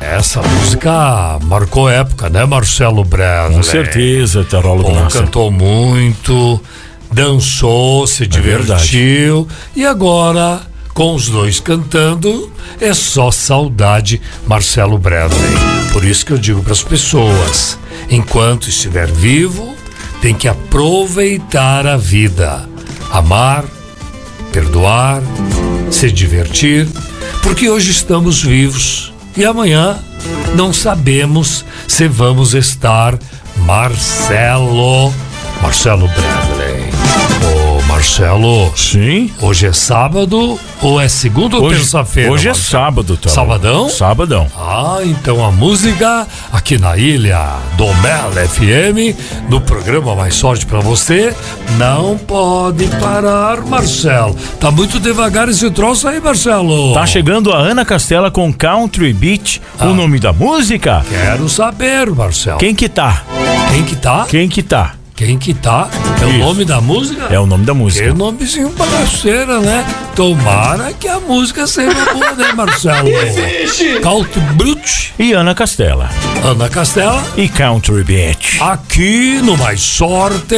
Essa música marcou época, né, Marcelo Bradley? Com certeza, Tarola do Massa. Cantou muito, dançou, se divertiu. E agora, com os dois cantando, é só saudade, Marcelo Bradley. Por isso que eu digo para as pessoas, enquanto estiver vivo, tem que aproveitar a vida, amar, perdoar, se divertir, porque hoje estamos vivos e amanhã não sabemos se vamos estar. Marcelo Bradley. Ô Marcelo. Sim. Hoje é sábado ou é segunda ou terça-feira? Hoje Marcelo? é sábado, tá? Sabadão? Sabadão. Ah, então a música aqui na ilha do Mel FM, no programa Mais Sorte pra você, não pode parar, Marcelo. Tá muito devagar esse troço aí, Marcelo. Tá chegando a Ana Castela com Country Beach. O nome da música? Quero saber, Marcelo. Quem que tá? Quem que tá? Quem que tá? Quem que tá? É o nome da música? É o nome da música. Que nomezinho bagaceira, né? Tomara que a música seja boa, né, Marcelo? Country Beach E Ana Castela. Ana Castela E Country Beach. aqui no Mais Sorte.